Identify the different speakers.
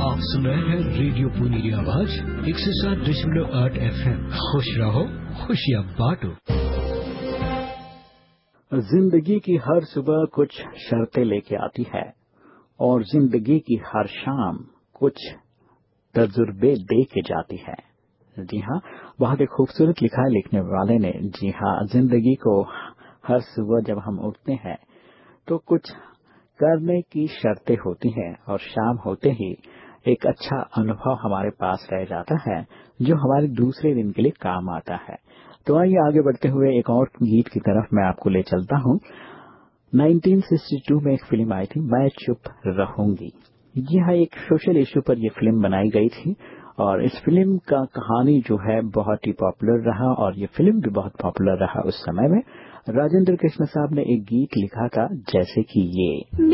Speaker 1: आप सुन रहे हैं रेडियो पुनी आवाज 107.8 FM। खुश रहो, खुशियाँ बांटो।
Speaker 2: जिंदगी की हर सुबह कुछ शर्तें लेके आती है और जिंदगी की हर शाम कुछ तजुर्बे दे के जाती है। जी हाँ, बहुत ही खूबसूरत लिखा है लिखने वाले ने। जी हाँ, जिंदगी को हर सुबह जब हम उठते हैं तो कुछ करने की शर्तें होती हैं और शाम होते ही एक अच्छा अनुभव हमारे पास रह जाता है जो हमारे दूसरे दिन के लिए काम आता है। तो आइए आगे बढ़ते हुए एक और गीत की तरफ मैं आपको ले चलता हूँ। 1962 में एक फिल्म आई थी, मैं चुप रहूंगी। यह एक सोशल इश्यू पर यह फिल्म बनाई गई थी और इस फिल्म का कहानी जो है बहुत ही पॉपुलर रहा और ये फिल्म भी बहुत पॉपुलर रहा उस समय में। राजेंद्र कृष्ण साहब ने एक गीत लिखा था जैसे कि ये